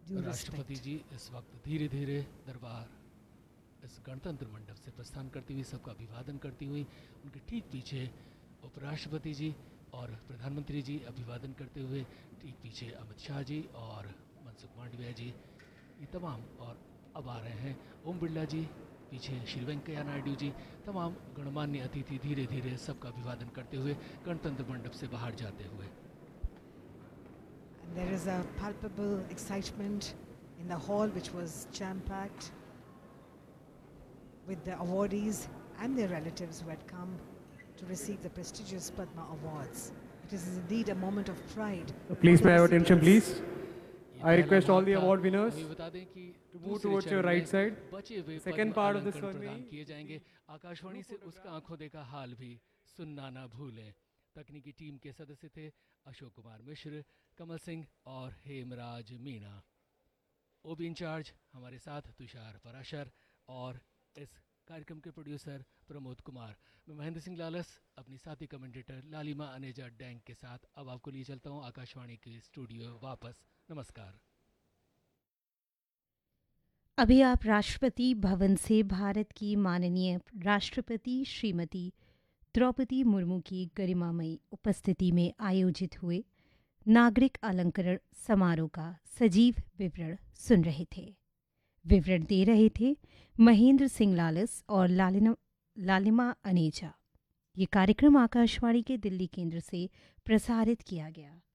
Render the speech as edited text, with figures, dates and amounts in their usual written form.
due राष्ट्रपति respect. जी इस वक्त धीरे धीरे दरबार इस गणतंत्र मंडप से प्रस्थान करती हुई सबका अभिवादन करती हुई, उनके ठीक पीछे उपराष्ट्रपति जी और प्रधानमंत्री जी अभिवादन करते हुए, ठीक पीछे अमित शाह जी और मनसुख मांडविया जी, ये तमाम, और अब आ रहे हैं ओम बिरला जी, पीछे श्री वेंकैया नायडू जी, तमाम गणमान्य अतिथि धीरे धीरे सबका अभिवादन करते हुए गणतंत्र मंडप से बाहर जाते हुए। And there is a palpable excitement in the hall, which was jam-packed with the awardees and their relatives who had come to receive the prestigious Padma Awards. It is indeed a moment of pride. Please for may I the have attention, recipients. please. I request all the award winners अभी बता दें कि to move दूसरे towards your चरण right में side. बचे हुए The second Padma part of the अलंकरण प्रदान ceremony किए जाएंगे। आकाशवाणी से उसका आंखों देखा हाल भी सुनना ना भूलें। तकनीकी टीम के सदस्य थे अशोक कुमार मिश्र, कमल सिंह और हेमराज मीणा। ओबी इंचार्ज हमारे साथ तुषार पराशर और इस कार्यक्रम के प्रोड्यूसर प्रमोद कुमार। मैं महेंद्र सिंह लालस अपनी साथी कमेंटेटर लालिमा अनेजा डैंग के साथ अब आपको लिए चलता हूँ आकाशवाणी के स्टूडियो वापस। नमस्कार। अभी आप राष्ट्रपति भवन से भारत की माननीय राष्ट्रपति श्रीमती द्रौपदी मुर्मू की गरिमामयी उपस्थिति में आयोजित हुए नागरिक अलंकरण समारोह का सजीव विवरण सुन रहे थे। विवरण दे रहे थे महेंद्र सिंह लालस और लालिमा अनेजा। ये कार्यक्रम आकाशवाणी के दिल्ली केंद्र से प्रसारित किया गया।